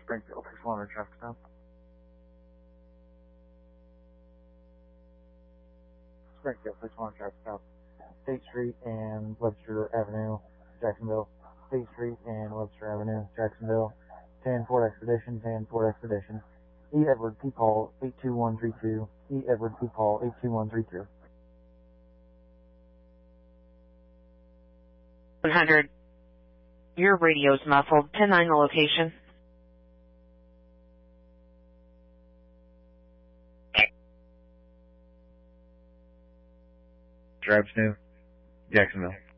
Springfield, 6-1 traffic stop. Springfield, 6-1 traffic stop. State Street and Webster Avenue, Jacksonville. State Street and Webster Avenue, Jacksonville. 10 Ford Expedition, 10 Ford Expedition. E. Edward P. Paul, 82132. E. Edward P. Paul, 82132. 100. Your radio's muffled. 10-9 the location. Drives New, Jacksonville.